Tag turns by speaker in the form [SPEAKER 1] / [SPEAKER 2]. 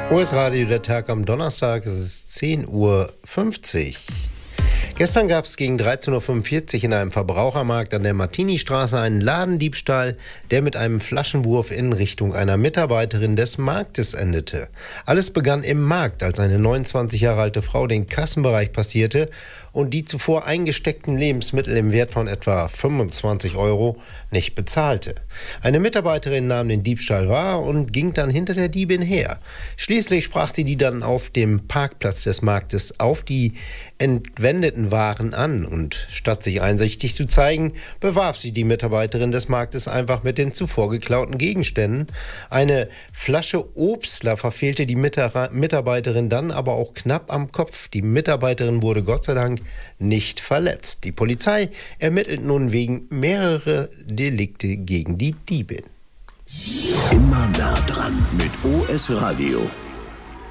[SPEAKER 1] US Radio, der Tag am Donnerstag, es ist 10:50 Uhr. Gestern gab es gegen 13:45 Uhr in einem Verbrauchermarkt an der Martini-Straße einen Ladendiebstahl, der mit einem Flaschenwurf in Richtung einer Mitarbeiterin des Marktes endete. Alles begann im Markt, als eine 29 Jahre alte Frau den Kassenbereich passierte und die zuvor eingesteckten Lebensmittel im Wert von etwa 25 € nicht bezahlte. Eine Mitarbeiterin nahm den Diebstahl wahr und ging dann hinter der Diebin her. Schließlich sprach sie die dann auf dem Parkplatz des Marktes auf die entwendeten Waren an und statt sich einsichtig zu zeigen, bewarf sie die Mitarbeiterin des Marktes einfach mit den zuvor geklauten Gegenständen. Eine Flasche Obstler verfehlte die Mitarbeiterin dann aber auch knapp am Kopf. Die Mitarbeiterin wurde Gott sei Dank nicht verletzt. Die Polizei ermittelt nun wegen mehrerer Delikte gegen die Diebin.
[SPEAKER 2] Immer nah dran mit US Radio.